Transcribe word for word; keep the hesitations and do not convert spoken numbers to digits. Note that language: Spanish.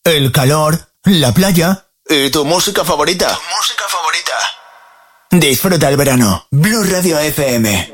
el calor, la playa y tu música favorita. Tu música favorita. Disfruta el verano. Blue Radio F M.